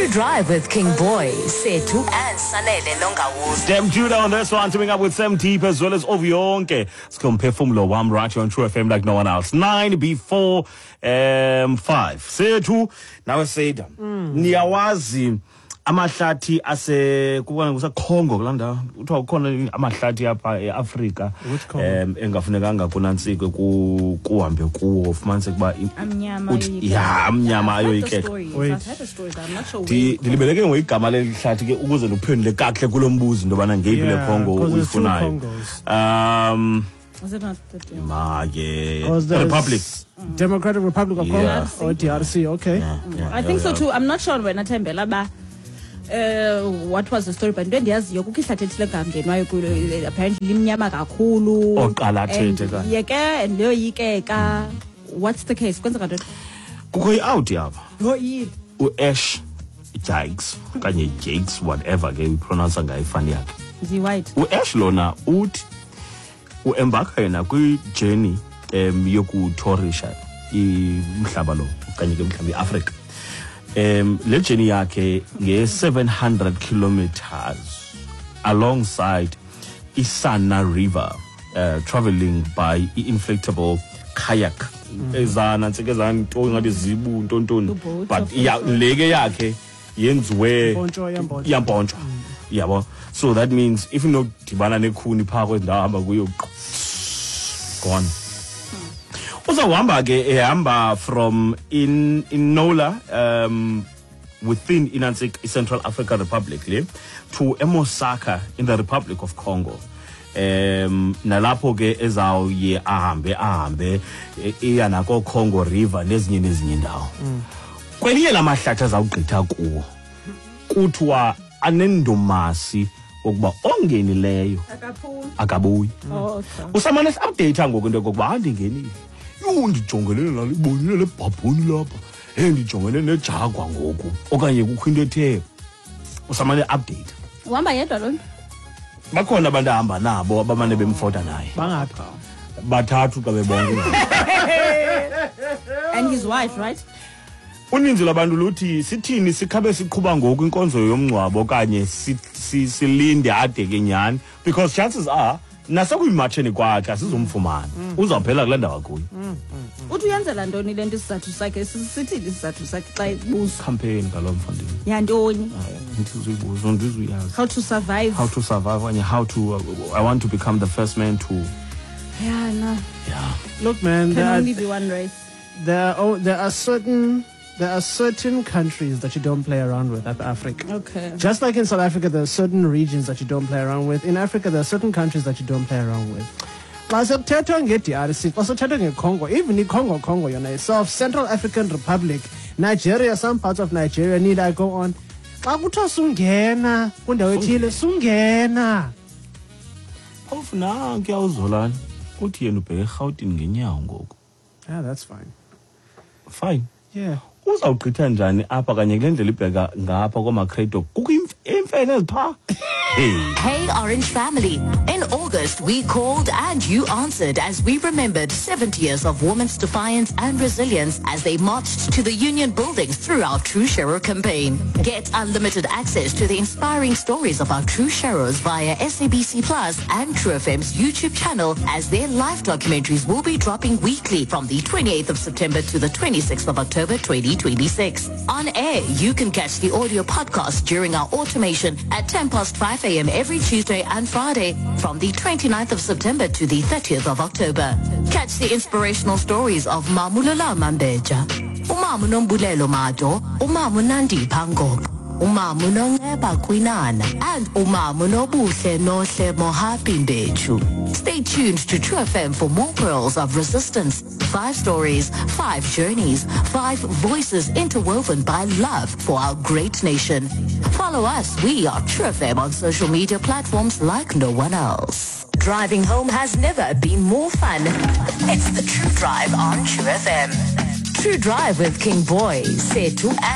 True Drive with King Boy, Setu and Sanele Nongawuza. Damn Judah on this one, teaming up with Sam Deep as well as Ovionke. It's Phefumlo Wam right here on True FM like no one else. 9 before 5. Setu, now I said, Niawazi. Amahlathi ase Congo kulanda uthiwa ukhona amahlathi apha eAfrika engafunekanga kunantsike kuhambe kuwo ufumanise kuba amnyama ayoyikeka ndilibeleke ngoigama lelihlathi ke ukuze luphendule kahle kulombuzo into bana ngeyiphi le Congo uyifunayo Was it not the Republic? Democratic Republic of Congo or DRC? Okay. I think so too. I'm not sure when I tell what was the story, but when there's apparently limnyama kakhulu and what's the case? Kukho out yaba Ash Jakes kanye Jakes whatever ke pronounce ngayifani yakhe white Ash lona uthi uembarka yena kwi journey yokutourisha umhlaba lo kanye ke umhlaba eAfrica le journey yakhe nge 700 kilometers alongside Isana River, traveling by inflatable kayak ezana ntsikezana into ngathi zibu ntontoni but leke yakhe yenziwe yampontshwa yabo. So that means if no dibana nekhuni pha kwendawo hamba kuyo gone uzawuhamba ke ehamba from in Nola within Central African Republic to Emosaka in the Republic of Congo. Nalapho ke ezawuye ahambe iya nako Congo River nezinye indawo. Kwelinye lamahlathi azawugqitha kuwo kuthiwa anendumasi ukuba ongenileyo akabuyi. Usamane update ngoku into kokuba andingenile ndijongelene nalibonile lebhabhoni lapha ndijongene nejagwa ngoku okanye kukho into ethe usamane update uhamba yedwa lo bakhona abantu ahamba nabo abamane bemfota naye bangaphi bathathu xa bebonke and his wife, right? uninzi labantu luthi sithini sikhabe siqhuba ngoku inkonzo yomncwabo okanye silinde ade ke nyani because chances are nasekuyimacheni kwakhe asizomfumana uzawuphela kule ndawo kuyo uthi uyenzela ntoni lento isizathu sakhe sithini isizathu sakhe xa ibuza campaign ngalo mfundini yantoni ndizibuzo ndizuyazi how to survive and how to I want to become the first man to look man, can only be one race. There are certain countries that you don't play around with at Africa. Okay. Just like in South Africa, there are certain regions that you don't play around with. In Africa, there are certain countries that you don't play around with. Congo, even in Congo, itself, Central African Republic, Nigeria, some parts of Nigeria, need I go on? Sungena. Yeah, that's fine. Fine. Yeah. Uzawugqitha njani apha kanye kule ndlela ibheka ngapha kwaMacredo kukho imfene ezipha. Hey Orange family, in August we called and you answered as we remembered 70 years of women's defiance and resilience as they marched to the union buildings through our True Shero campaign. Get unlimited access to the inspiring stories of our True Sheros via SABC Plus and True FM's YouTube channel as their live documentaries will be dropping weekly from the 28th of September to the 26th of October 2026. On air, you can catch the audio podcast during our automation at 5:10 a.m. every Tuesday and Friday from the 29th of September to the 30th of October. Catch the inspirational stories of Mamulala Mambeja, Umamu Nombulelo Mato, Umamu Nandi Pango, Umamu Nongeba Kwinana, and Umamu Nobuhle Nohle Mohapimbechu. Stay tuned to True FM for more pearls of resistance. 5 stories, 5 journeys, 5 voices interwoven by love for our great nation. Follow us. We are True FM on social media platforms like no one else. Driving home has never been more fun. It's the True Drive on True FM. True Drive with King Boy, Setu